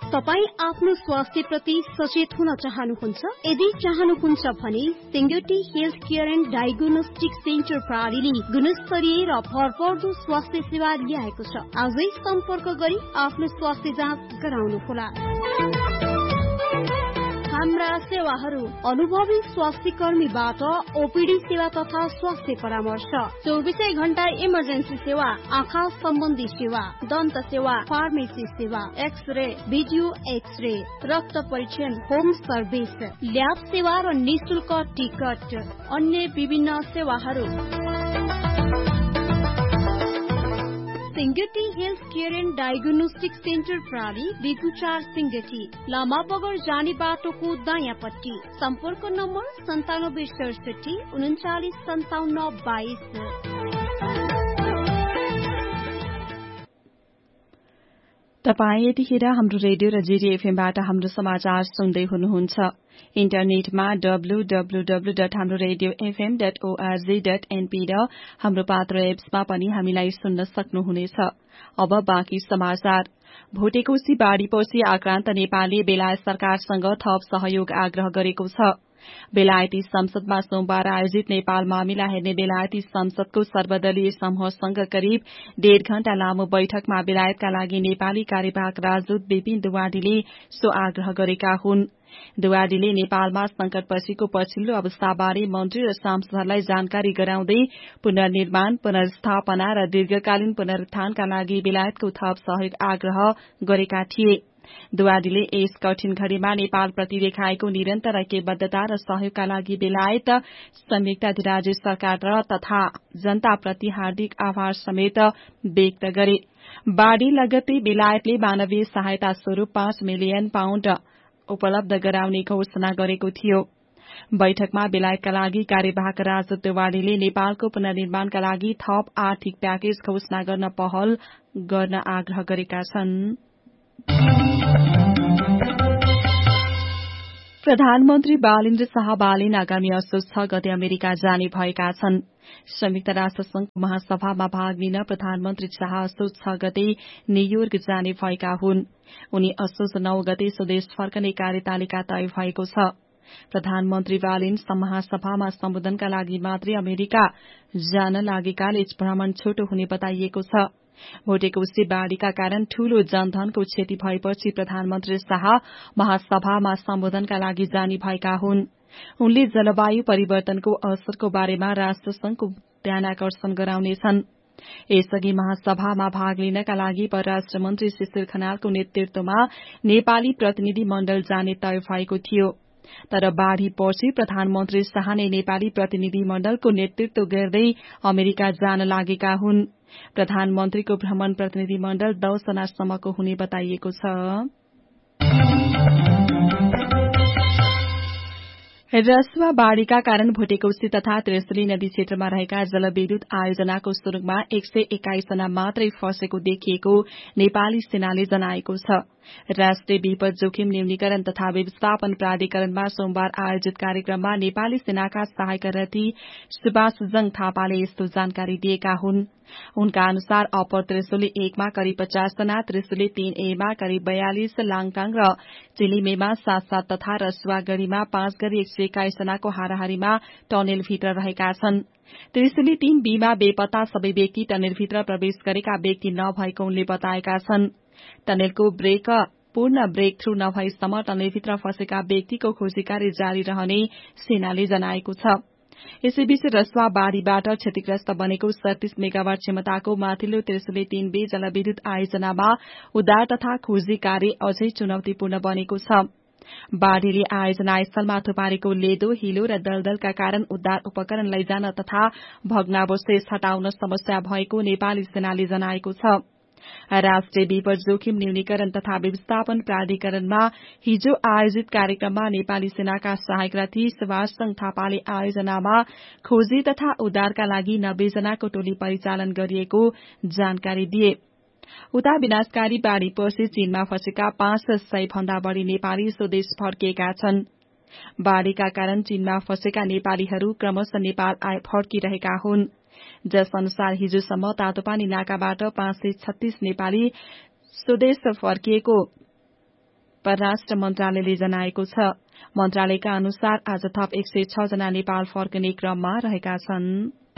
तपाई आफ्नो स्वास्थ्य प्रति सचेत हुन चाहनुहुन्छ? यदि चाहनुहुन्छ भने सेङ्गटी health care and diagnostic centre प्रणालीले गुणस्तरीय र भरपर्दो स्वास्थ्य सेवा ल्याएको छ। आजै सम्पर्क गरी आफ्नो स्वास्थ्य जाँच गराउनुहोला। हाम्रा सेवाहरू अनुभवी स्वास्थ्य कर्मीबाट ओपीडी सेवा तथा स्वास्थ्य परामर्श, 24 घण्टा इमर्जेन्सी सेवा, आँखा सम्बन्धी सेवा, दन्त सेवा, फार्मेसी सेवा, एक्सरे, भिडियो एक्सरे, रक्त परीक्षण, होम सर्भिस, ल्याब सेवा र निशुल्क टिकट, अन्य विभिन्न सेवाहरू। Singati health care and diagnostic centre प्रणाली, बिगुचार सिंगटी, लामा बगर जाने बाटोको दायाँपट्टि। सम्पर्क नम्बर 9767 3957 22। तपाई यतिखेर हाम्रो रेडियो र GDFM-बाट हाम्रो समाचार सुन्दै हुनुहुन्छ। इन्टरनेटमा www.hamroradiofm.org.np र हाम्रो पात्र एप्समा पनि हामीलाई सुन्न सक्नुहुनेछ। अब बाँकी समाचार। भोटेकोशी बाढ़ीपछि आक्रान्त नेपालले बेलायत सरकारसँग थप सहयोग आग्रह गरेको छ। बेलायती संसदमा सोमबार आयोजित नेपाल मामिला हेर्ने बेलायती संसदको सर्वदलीय समूहसँग करिब 1.5 घण्टा लामो बैठकमा बेलायतका लागि नेपाली कार्यवाहक राजदूत विपिन दुवाडीले सो आग्रह गरेका हुन्। दुवाडीले नेपालमा संकटपछिको पछिल्लो अवस्थाबारे मन्त्री र सांसदहरूलाई जानकारी गराउँदै पुनर्निर्माण, पुनर्स्थापना र दीर्घकालीन पुनरुत्थानका लागि बेलायतको थप सहयोग आग्रह गरेका थिए। दुवाडीले यस कठिन घड़ीमा नेपालप्रति देखाएको निरन्तर ऐक्यबद्धता र सहयोगका लागि बेलायत, संयुक्त अधिराज्य सरकार तथा जनताप्रति हार्दिक आभार समेत व्यक्त गरे। बाढ़ी लगत्तै बेलायतले मानवीय सहायता स्वरूप 5 मिलियन पाउण्ड उपलब्ध गराउने घोषणा गरेको थियो। बैठकमा बेलायतका लागि कार्यवाहक राजदूत दुवाडीले नेपालको पुनर्निर्माणका लागि थप आर्थिक प्याकेज घोषणा गर्न पहल गर्न आग्रह गरेका छन्। प्रधानमन्त्री बालेन्द्र शाह बालेन आगामी असोज 6 गते अमेरिका जाने भएका छन्। संयुक्त राष्ट्र संघको महासभामा भाग लिन प्रधानमन्त्री शाह असोज 6 गते न्यूयोर्क जाने भएका हुन्। उनी असोज 9 गते स्वदेश फर्कने कार्यतालिका तय भएको छ। प्रधानमन्त्री बालेन महासभामा सम्बोधनका लागि मात्रै अमेरिका जान लागेकाले भ्रमण छोटो हुने बताइएको छ। भोटेकोशी बाढ़ीका कारण ठूलो जनधनको क्षति भएपछि प्रधानमन्त्री शाह महासभामा सम्बोधनका लागि जाने भएका हुन्। उनले जलवायु परिवर्तनको असरको बारेमा राष्ट्रसंघको ध्यानाकर्षण गराउनेछन्। यसअघि महासभामा भाग लिनका लागि परराष्ट्र मन्त्री शिशिर खनालको नेतृत्वमा नेपाली प्रतिनिधि मण्डल जाने तय भएको थियो। तर बाढ़ीपछि प्रधानमन्त्री शाह नै नेपाली प्रतिनिधि मण्डलको नेतृत्व गर्दै अमेरिका जान लागेका हुन्। प्रधानमन्त्रीको भ्रमण प्रतिनिधि मण्डल 10 जनासम्मको हुने बताइएको छ। रसुवा बाढ़ीका कारण भोटेकोशी तथा त्रिशुली नदी क्षेत्रमा रहेका जलविद्युत आयोजनाको सुरुङमा 121 जना मात्रै फँसेको देखिएको नेपाली सेनाले जनाएको छ। राष्ट्रिय विपद जोखिम न्यूनीकरण तथा व्यवस्थापन प्राधिकरणमा सोमबार आयोजित कार्यक्रममा नेपाली सेनाका सहायक रथी सुभाषजङ थापाले यस्तो जानकारी दिएका हुन्। उनका अनुसार अप्पर त्रिशुली 1 मा करिब 50 जना, त्रिशुली 3A मा करिब 42, लाङटाङ र चिलिमेमा 7-7 तथा रसुवागढ़ीमा 5 गरी 121 जनाको हाराहारीमा टनेलभित्र रहेका छन्। त्रिशुली 3B मा बेपत्ता सबै व्यक्ति टनेलभित्र प्रवेश गरेका व्यक्ति नभएको उनले बताएका छन्। टनेलको पूर्ण ब्रेक थ्रू नभएसम्म टनेलभित्र फँसेका व्यक्तिको खोजी कार्य जारी रहने सेनाले जनाएको छ। यसैबीच रसुवा बाढ़ीबाट क्षतिग्रस्त बनेको 37 मेगावाट क्षमताको माथिल्लो त्रिशुली 3B जलविद्युत आयोजनामा उद्धार तथा खोजी कार्य अझै चुनौतीपूर्ण बनेको छ। बाढ़ीले आयोजना स्थलमा थुपारेको लेदो, हिलो र दलदलका कारण उद्धार उपकरण लैजान तथा भग्नावशेष हटाउन समस्या भएको नेपाली सेनाले जनाएको छ। राष्ट्रिय विपद जोखिम न्यूनीकरण तथा व्यवस्थापन प्राधिकरणमा हिजो आयोजित कार्यक्रममा नेपाली सेनाका सहायक रथी सुभाषजङ थापाले आयोजनामा खोजी तथा उद्धारका लागि 90 जनाको टोली परिचालन गरिएको जानकारी दिए। उता विनाशकारी बाढ़ीपछि चीनमा फँसेका 500 भन्दा बढ़ी नेपाली स्वदेश फर्किएका छन्। बाढ़ीका कारण चीनमा फँसेका नेपालीहरू क्रमशः नेपाल फर्किरहेका हुन्। जस अनुसार हिजोसम्म तातोपानी नाकाबाट 536 नेपाली स्वदेश फर्किएको परराष्ट्र मन्त्रालयले जनाएको छ। मन्त्रालयका अनुसार आज थप 106 जना नेपाल फर्किने क्रममा रहेका छन्।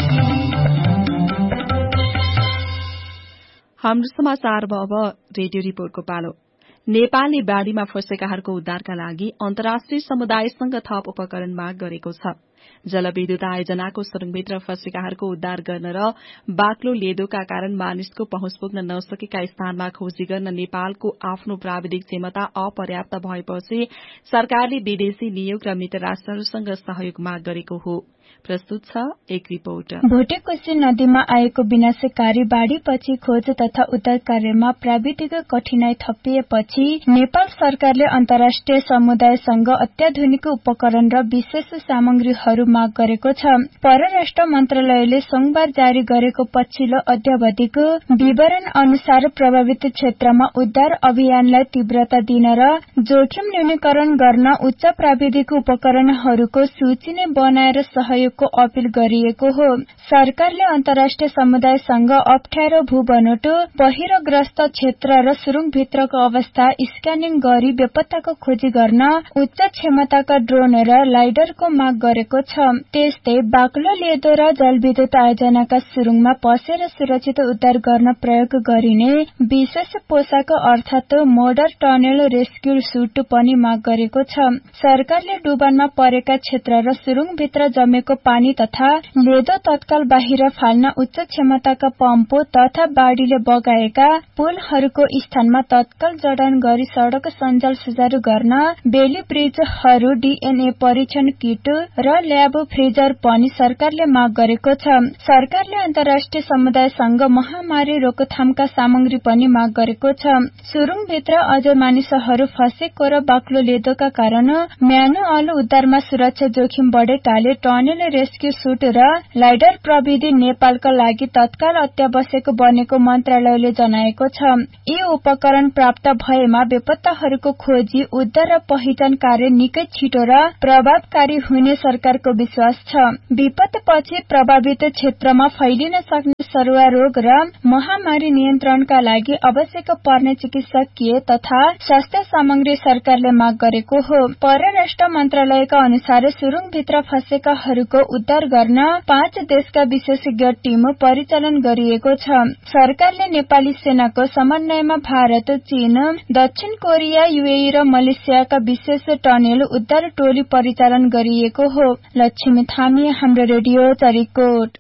हाम्रो समाचारमा अब रेडियो रिपोर्टको पालो। नेपालले बाढ़ीमा फँसेकाहरूको उद्धारका लागि अन्तर्राष्ट्रिय समुदायसँग थप उपकरण माग गरेको छ। जलविद्युत आयोजनाको सुरुङभित्र फँसेकाहरूको उद्धार गर्न र बाक्लो लेदोका कारण मानिसको पहुँच पुग्न नसकेका स्थानमा खोजी गर्न नेपालको आफ्नो प्राविधिक क्षमता अपर्याप्त भएपछि सरकारले विदेशी नियोग र मित्र राष्ट्रहरूसँग सहयोग माग गरेको हो। प्रस्तुत छ एक रिपोर्ट। भोटेकोशी नदीमा आएको विनाशकारी बाढ़ीपछि खोज तथा उद्धार कार्यमा प्राविधिक कठिनाई थपिएपछि नेपाल सरकारले अन्तर्राष्ट्रिय समुदायसँग अत्याधुनिक उपकरण र विशेष सामग्रीहरू माग गरेको छ। परराष्ट्र मन्त्रालयले सोमबार जारी गरेको पछिल्लो अद्यावधिक विवरण अनुसार प्रभावित क्षेत्रमा उद्धार अभियानलाई तीव्रता दिन र जोखिम न्यूनीकरण गर्न उच्च प्राविधिक उपकरणहरूको सूची नै बनाएर सहयोगको अपील गरिएको हो। सरकारले अन्तर्राष्ट्रिय समुदायसँग अप्ठ्यारो भूबनोट, पहिरोग्रस्त क्षेत्र र सुरुङभित्रको अवस्था स्क्यानिङ गरी बेपत्ताको खोजी गर्न उच्च क्षमताका ड्रोन र लाइडरको माग गरेको छ। त्यस्तै बाक्लो लेदो र जलविद्युत आयोजनाका सुरुङमा पसेर सुरक्षित उद्धार गर्न प्रयोग गरिने विशेष पोशाक अर्थात मोडर टनेल रेस्क्यू सूट पनि माग गरेको छ। सरकारले डुबानमा परेका क्षेत्र र सुरुङभित्र जमेको पानी तथा लेदो तत्काल बाहिर फाल्न उच्च क्षमताका पम्प तथा बाढ़ीले बगाएका पुलहरूको स्थानमा तत्काल जडान गरी सड़क सञ्जाल सुचारू गर्न बेली ब्रिजहरू डीएनए परीक्षण किट र ल्याब फ्रिजर पनि सरकारले माग गरेको छ। सरकारले अन्तर्राष्ट्रिय समुदायसँग महामारी रोकथामका सामग्री पनि माग गरेको छ। सुरुङभित्र अझै मानिसहरू फँसेको र बाक्लो लेदोका कारण म्यानुअल उद्धारमा सुरक्षा जोखिम बढेकाले टनेल रेस्क्यू सूट र लाइडर प्रविधि नेपालका लागि तत्काल अत्यावश्यक बनेको मन्त्रालयले जनाएको छ। यी उपकरण प्राप्त भएमा बेपत्ताहरूको खोजी, उद्धार र पहिचान कार्य निकै छिटो र प्रभावकारी हुने सरकारको विश्वास छ। विपदपछि प्रभावित क्षेत्रमा फैलिन सक्ने सरुवा रोग र महामारी नियन्त्रणका लागि आवश्यक पर्ने चिकित्सकीय तथा स्वास्थ्य सामग्री सरकारले माग गरेको हो। परराष्ट्र मन्त्रालयका अनुसार सुरुङभित्र फँसेकाहरूको उद्धार गर्न 5 देशका विशेषज्ञ टीम परिचालन गरिएको छ। सरकारले नेपाली सेनाको समन्वयमा भारत, चीन, दक्षिण कोरिया, यूएई र मलेसियाका विशेष टनेल उद्धार टोली परिचालन गरिएको हो। लक्ष्मी थामी, हाम्रो रेडियो चरीकोट।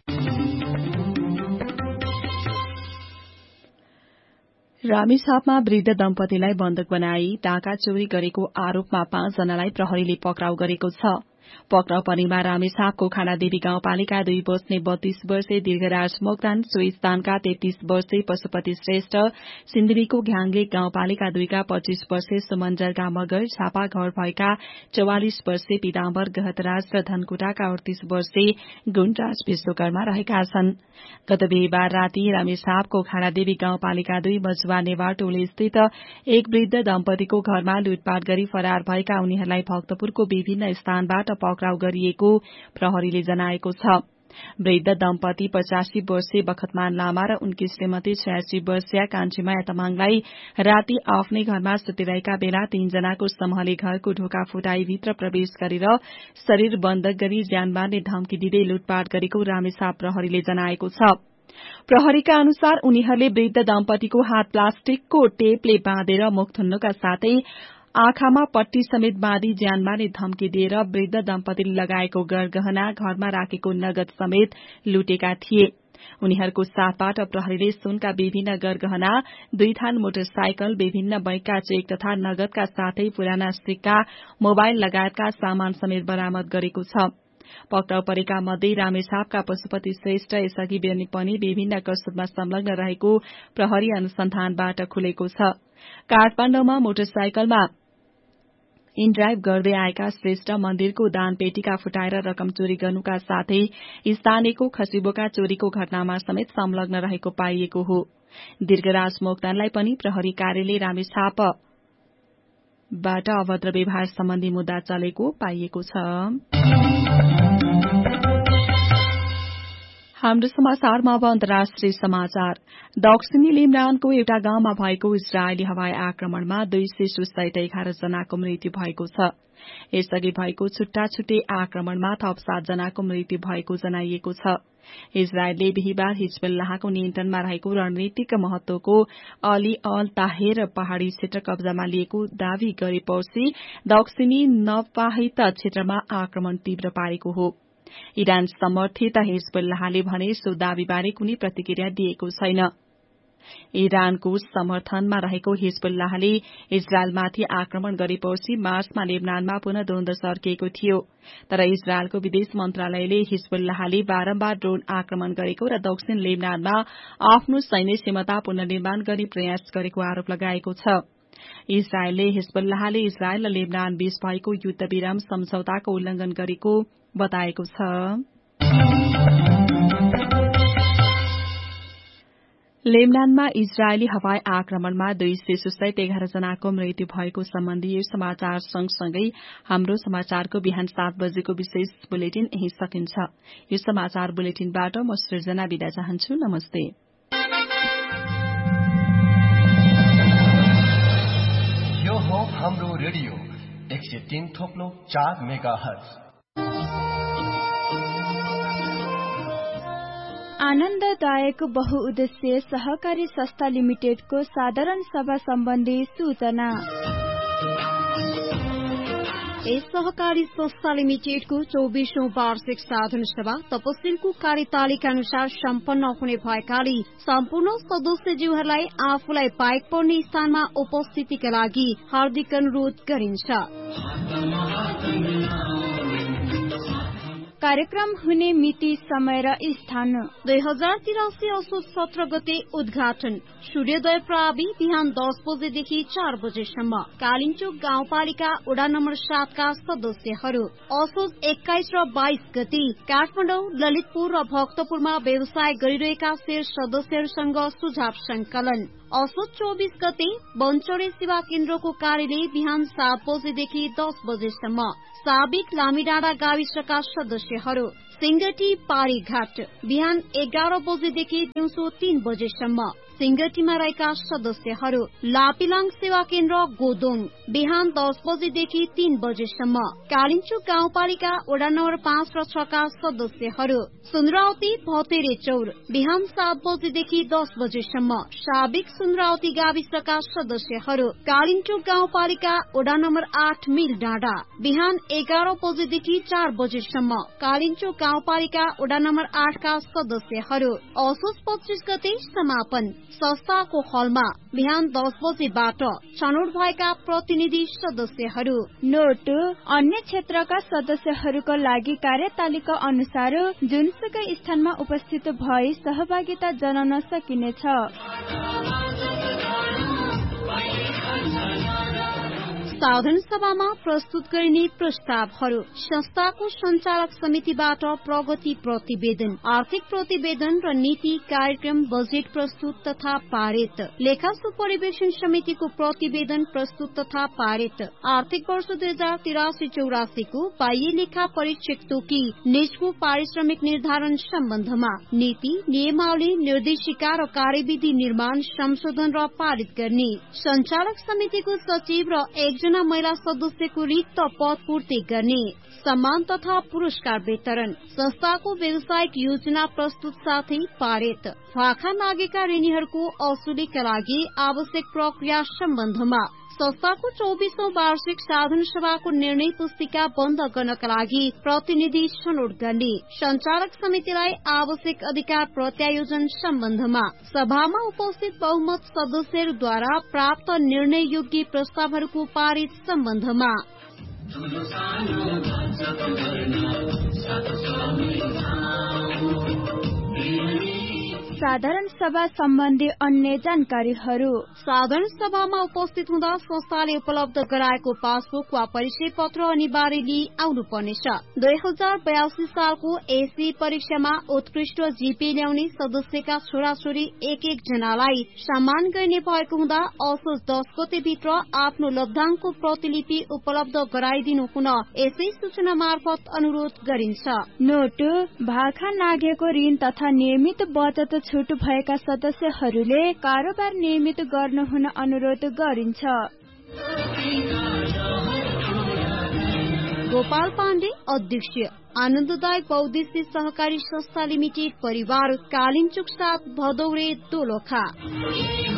रामेछापमा वृद्ध दम्पतिलाई बन्धक बनाई डाका चोरी गरेको आरोपमा 5 जनालाई प्रहरीले पक्राउ गरेको छ। पक्राउ परेमा रामेछापको खानादेवी गाउँपालिका 2 बस्ने 32 वर्षीय दीर्घराज मोक्तान, सुइस्तानका 33 वर्षीय पशुपति श्रेष्ठ, सिन्धुलीको घ्याङले गाउँपालिका 2 का 25 वर्षीय सुमन जर्गा मगर, छापा घर भएका 44 वर्षीय पीताम्बर गहतराज र धनकुटाका 38 वर्षीय गुणराज विश्वकर्मा रहेका छन्। गत बिहीबार राति रामेछापको खानादेवी गाउँपालिका 2 मजुवा नेवार टोली स्थित एक वृद्ध दम्पतिको घरमा लुटपाट गरी फरार भएका उनीहरूलाई भक्तपुरको विभिन्न स्थानबाट पक्राउ गरिएको प्रहरीले जनाएको छ। वृद्ध दम्पति 85 वर्षीय बखतमान लामा र उनकी श्रीमती 86 वर्षीय कान्छीमाया तमाङलाई राति आफ्नै घरमा सुतिरहेका बेला 3 जनाको समूहले घरको ढोका फुटाई भित्र प्रवेश गरेर शरीर बन्धक गरी ज्यान मार्ने धम्की दिँदै लुटपाट गरेको रामेछाप प्रहरीले जनाएको छ। प्रहरीका अनुसार उनीहरूले वृद्ध दम्पतिको हात प्लास्टिकको टेपले बाँधेर मुख थुन्नुका साथै आँखामा पट्टी समेत बाँधी ज्यान मार्ने धम्की दिएर वृद्ध दम्पतिले लगाएको गरगहना, घरमा राखेको नगद समेत लुटेका थिए। उनीहरूको साथबाट प्रहरीले सुनका विभिन्न गरगहना, 2 थान मोटरसाइकल, विभिन्न बैंकका चेक तथा नगदका साथै पुराना सिक्का, मोबाइल लगायतका सामान समेत बरामद गरेको छ। पक्राउ परेका मध्ये रामेछापका पशुपति श्रेष्ठ यसअघि पनि विभिन्न कसुरमा संलग्न रहेको प्रहरी अनुसन्धानबाट खुलेको छ। काठमाडौँमा मोटरसाइकलमा इनड्राइभ गर्दै आएका श्रेष्ठ मन्दिरको दानपेटिका फुटाएर रकम चोरी गर्नुका साथै स्थानीयको खसीबोका चोरीको घटनामा समेत संलग्न रहेको पाइएको हो। दीर्घराज मोक्तानलाई पनि प्रहरी कार्यालय रामेछापबाट अभद्र व्यवहार सम्बन्धी मुद्दा चलेको पाइएको छ। हाम्रो समाचारमा अब अन्तर्राष्ट्रिय समाचार। दक्षिणी लेबनानको एउटा गाउँमा भएको इजरायली हवाई आक्रमणमा 2 शिशु सहित 11 जनाको मृत्यु भएको छ। यसअघि भएको छुट्टा छुट्टै आक्रमणमा थप 7 जनाको मृत्यु भएको जनाइएको छ। इजरायलले बिहिबार हिजबुल्लाहको नियन्त्रणमा रहेको रणनीतिक महत्वको अली अल ताहेर पहाड़ी क्षेत्र कब्जामा लिएको दावी गरेपछि दक्षिणी नपाहित क्षेत्रमा आक्रमण तीव्र पारेको हो। इरान समर्थित हिजबुल्लाहले भने सो दावीबारे कुनै प्रतिक्रिया दिएको छैन। इरानको समर्थनमा रहेको हिजबुल्लाहले इजरायलमाथि आक्रमण गरेपछि मार्चमा लेबनानमा पुनः द्वन्द्व सर्किएको थियो। तर इजरायलको विदेश मन्त्रालयले हिजबुल्लाहले बारम्बार ड्रोन आक्रमण गरेको र दक्षिण लेबनानमा आफ्नो सैन्य क्षमता पुनर्निर्माण गर्ने प्रयास गरेको आरोप लगाएको छ। इजरायलले हिजबुल्लाहले इजरायल र लेबनान बीच भएको युद्धविराम सम्झौताको उल्लंघन गरेको बताएको छ। लेबनानमा इजरायली हवाई आक्रमणमा 2 शिशुसहित 11 जनाको मृत्यु भएको सम्बन्धी यो समाचार सँगसँगै हाम्रो समाचारको बिहान 7 बजेको विशेष बुलेटिन यही सकिन्छ। यो समाचार बुलेटिनबाट म सृजना बिदा चाहन्छु। नमस्ते। यो हो हाम्रो रेडियो 103.4 मेगाहर्ज। आनन्ददायक बहुउद्देश्य सहकारी संस्था लिमिटेडको साधारण सभा सम्बन्धी सूचना। यस सहकारी संस्था लिमिटेडको 24औं वार्षिक साधारण सभा तपसिलको कार्यतालिका अनुसार सम्पन्न हुने भएकाले सम्पूर्ण सदस्यज्यूहरूलाई आफूलाई बाहेक पर्ने स्थानमा उपस्थितिका लागि हार्दिक अनुरोध गरिन्छ। कार्यक्रम हुने मिति, समय र स्थान 2083 असोज 17 गते उद्घाटन। सूर्योदय प्रावि बिहान 10 बजेदेखि 4 बजेसम्म। कालिन्चोक गाउँपालिका वडा नम्बर 7 का सदस्यहरू। असोज 21 र 22 गते काठमाडौँ, ललितपुर र भक्तपुरमा व्यवसाय गरिरहेका शेर सदस्यहरूसँग सुझाव संकलन। असोज 24 गते बनचौरे सेवा केन्द्रको कार्यालय बिहान 7 बजेदेखि 10 बजेसम्म। साबिक लामीडाँडा गाविसका सदस्यहरू। सिंगटी पारीघाट बिहान 11 बजेदेखि दिउँसो 3 बजेसम्म। सिंगटीमा रहेका सदस्यहरू। लापिलाङ सेवा केन्द्र गोदोङ बिहान 10 बजेदेखि 3 बजेसम्म। कालिन्चोक गाउँपालिका वडा नम्बर 5 र 6 का सदस्यहरू। सुन्द्रावती भतेरे चौर बिहान 7 बजेदेखि 10 बजेसम्म। साबिक सुन्द्रावती गाविसका सदस्यहरू। कालिन्चोक गाउँपालिका वडा नम्बर 8 मिल डाँडा बिहान 11 बजेदेखि 4 बजेसम्म। कालिन्चोक गाउँपालिका वडा नम्बर 8 का सदस्यहरू। असोज 25 गते समापन। संस्थाको हलमा बिहान 10 बजेबाट छनौट भएका प्रतिनिधि सदस्यहरू। नोट, अन्य क्षेत्रका सदस्यहरूको लागि कार्यतालिका अनुसार जुनसुकै स्थानमा उपस्थित भई सहभागिता जनाउन सकिनेछ। साधारण सभामा प्रस्तुत गरिने प्रस्तावहरू। संस्थाको संचालक समितिबाट प्रगति प्रतिवेदन, आर्थिक प्रतिवेदन र नीति कार्यक्रम बजेट प्रस्तुत तथा पारित। लेखा सुपरिवेशन समितिको प्रतिवेदन प्रस्तुत तथा पारित। आर्थिक वर्ष 2083-84 को बाह्य लेखा परीक्षक तोकी निजको पारिश्रमिक निर्धारण सम्बन्धमा नीति, नियमावली, निर्देशिका र कार्यविधि निर्माण, संशोधन र पारित गर्ने। संचालक समितिको सचिव र एकजना महिला सदस्यको रिक्त पद पूर्ति गर्ने। सम्मान तथा पुरस्कार वितरण। संस्थाको व्यावसायिक योजना प्रस्तुत साथै पारित। फाखा लागेका ऋणीहरूको असुलीका लागि आवश्यक प्रक्रिया सम्बन्धमा संस्थाको 24औं वार्षिक साधारण सभाको निर्णय पुस्तिका बन्द गर्नका लागि प्रतिनिधि छनौट गर्ने। संचालक समितिलाई आवश्यक अधिकार प्रत्यायोजन सम्बन्धमा सभामा उपस्थित बहुमत सदस्यहरूद्वारा प्राप्त निर्णय योग्य प्रस्तावहरूको पारित सम्बन्धमा साधारण सभा सम्बन्धी अन्य जानकारीहरू। साधारण सभामा उपस्थित हुँदा संस्थाले उपलब्ध गराएको पासबुक वा परिचय पत्र अनिवार्य लिई आउनु पर्नेछ। 2082 सालको एससी परीक्षामा उत्कृष्ट जीपी ल्याउने सदस्यका छोराछोरी एक जनालाई सम्मान गर्ने भएको हुँदा असोज 10 गते भित्र आफ्नो लब्धाङको प्रतिलिपि उपलब्ध गराइदिनु हुन यसै सूचना मार्फत अनुरोध गरिन्छ। नोट भाखा नागेको ऋण तथा नियमित बचत छुट भएका सदस्यहरूले कारोबार नियमित गर्न हुन अनुरोध गरिन्छ। गोपाल पाण्डे अध्यक्ष, आनन्ददायक बहुद्देश्य सहकारी संस्था लिमिटेड परिवार, कालिमचोक 7 भदौरे दोलखा।